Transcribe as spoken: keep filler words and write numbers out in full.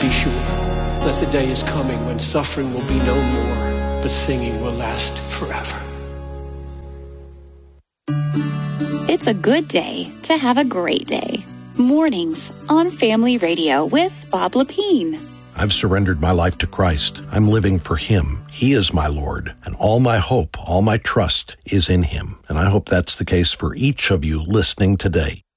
Be sure that the day is coming when suffering will be no more, but singing will last forever. It's a good day to have a great day. Mornings on Family Radio with Bob Lepine. I've surrendered my life to Christ. I'm living for Him. He is my Lord, and all my hope, all my trust is in Him. And I hope that's the case for each of you listening today.